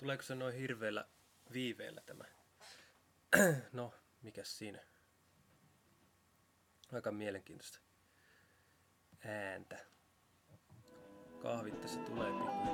Tuleeko se noin hirveellä viiveellä tämä? No, mikäs siinä? Aika mielenkiintoista ääntä. Kahvit tässä tulee pikkuhiljaa.